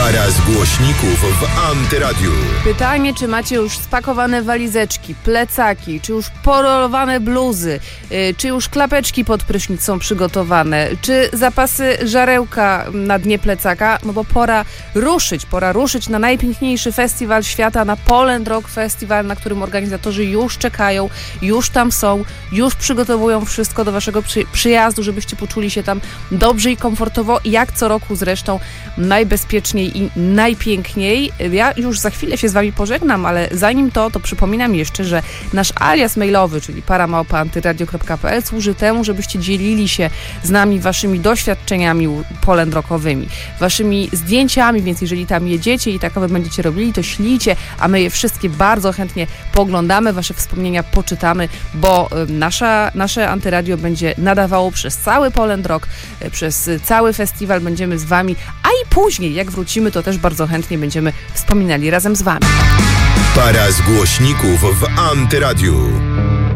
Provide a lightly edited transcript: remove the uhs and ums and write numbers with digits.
Para z głośników w Antyradiu. Pytanie, czy macie już spakowane walizeczki, plecaki, czy już porolowane bluzy, czy już klapeczki pod prysznic są przygotowane, czy zapasy żarełka na dnie plecaka, no bo pora ruszyć na najpiękniejszy festiwal świata, na Poland Rock Festival, na którym organizatorzy już czekają, już tam są, już przygotowują wszystko do waszego przyjazdu, żebyście poczuli się tam dobrze i komfortowo, jak co roku zresztą, najbezpieczniej i najpiękniej. Ja już za chwilę się z wami pożegnam, ale zanim to przypominam jeszcze, że nasz alias mailowy, czyli para@antyradio.pl, służy temu, żebyście dzielili się z nami waszymi doświadczeniami polendrockowymi, waszymi zdjęciami, więc jeżeli tam jedziecie i takowe będziecie robili, to ślijcie, a my je wszystkie bardzo chętnie poglądamy, wasze wspomnienia poczytamy, bo nasze Antyradio będzie nadawało przez cały Poland Rock, przez cały festiwal będziemy z wami, a i później, jak wrócimy, to też bardzo chętnie będziemy wspominali razem z wami. Para z głośników w Antyradiu.